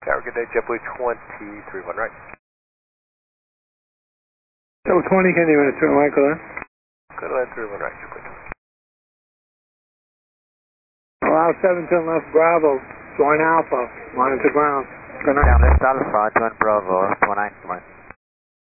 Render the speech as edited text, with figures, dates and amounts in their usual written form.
Tower, good day, JetBlue 2031 right. JetBlue 20, can you turn right, go ahead? Go to land 31 right, JetBlue 20. Allow 710 left Bravo, join Alpha, line to ground. Good night. Down left Alpha, join Bravo, 29 point.